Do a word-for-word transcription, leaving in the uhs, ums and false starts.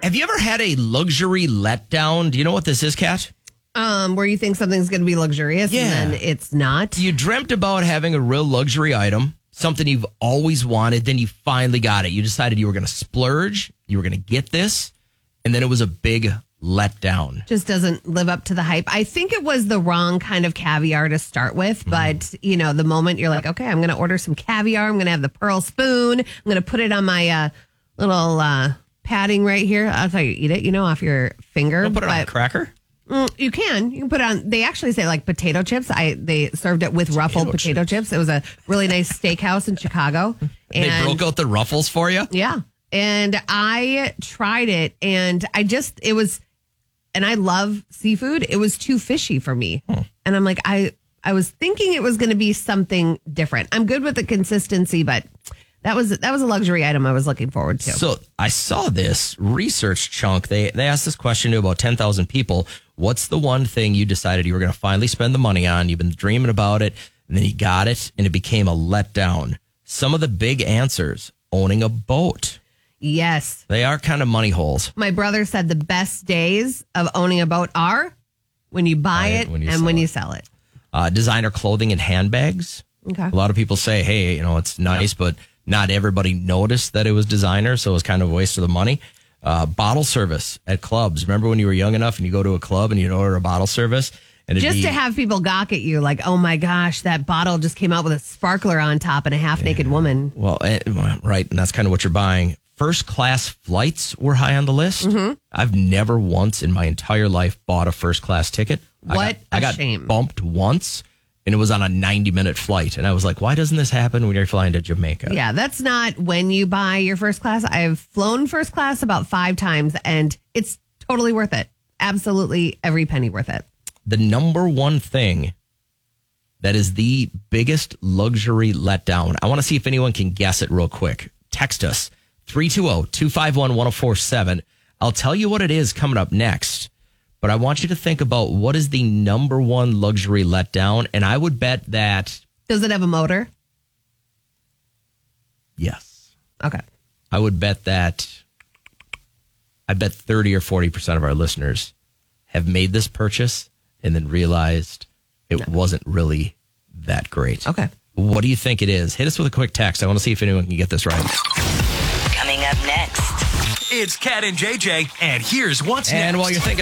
Have you ever had a luxury letdown? Do you know what this is, Kat? Um, where you think something's going to be luxurious Yeah. and then it's not. You dreamt about having a real luxury item, something you've always wanted, then you finally got it. You decided you were going to splurge, you were going to get this, and then it was a big letdown. Just doesn't live up to the hype. I think it was the wrong kind of caviar to start with, Mm. but you know, the moment you're like, okay, I'm going to order some caviar. I'm going to have the pearl spoon. I'm going to put it on my uh, little uh, padding right here. That's how you eat it, you know, off your finger. Don't put it on a But, cracker? mm, you can. You can put it on. They actually say like potato chips. I they served it with ruffled potato chips. It was a really nice steakhouse in Chicago. They And broke out the ruffles for you? yeah. And I tried it and I just, it was, and I love seafood. It was too fishy for me. Hmm. And I'm like, I, I was thinking it was going to be something different. I'm good with the consistency, but that was, that was a luxury item I was looking forward to. So I saw this research chunk. They they asked this question to about ten thousand people. What's the one thing you decided you were going to finally spend the money on? You've been dreaming about it, and then you got it, and it became a letdown. Some of the big answers: owning a boat. Yes. They are kind of money holes. My brother said the best days of owning a boat are when you buy Right, it when you and sell when it. you sell it. Uh, designer clothing and handbags. Okay. A lot of people say, hey, you know, it's nice, but not everybody noticed that it was designer, so it was kind of a waste of the money. Uh, bottle service at clubs. Remember when you were young enough and you go to a club and you'd order a bottle service? And it'd Just be, to have people gawk at you like, oh my gosh, that bottle just came out with a sparkler on top and a half naked woman. Well, eh, well, right, and that's kind of what you're buying. First class flights were high on the list. Mm-hmm. I've never once in my entire life bought a first class ticket. What I got, a I got shame. bumped once, and it was on a ninety minute flight. And I was like, why doesn't this happen when you're flying to Jamaica? Yeah, that's not when you buy your first class. I've flown first class about five times and it's totally worth it. Absolutely every penny worth it. The number one thing that is the biggest luxury letdown. I want to see if anyone can guess it real quick. Text us three two zero, two five one, one zero four seven. I'll tell you what it is coming up next, but I want you to think about what is the number one luxury letdown. And I would bet that, Does it have a motor? yes, Okay. I would bet that, I bet thirty or forty percent of our listeners have made this purchase and then realized it wasn't really that great. Okay. What do you think it is? Hit us with a quick text. I want to see if anyone can get this right. Coming up next. It's Cat and J J, and here's what's next. And while you're thinking